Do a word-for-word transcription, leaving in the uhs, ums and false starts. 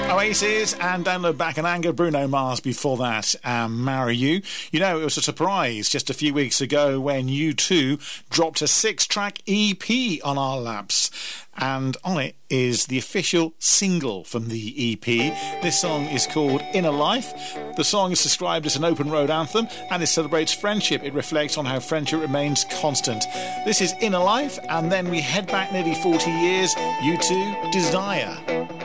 Oasis and Download Back in Anger, Bruno Mars before that, um, Marry You. You know, it was a surprise just a few weeks ago when U two dropped a six-track E P on our laps. And on it is the official single from the E P. This song is called Inner Life. The song is described as an open road anthem and it celebrates friendship. It reflects on how friendship remains constant. This is Inner Life, and then we head back nearly forty years, U two, Desire.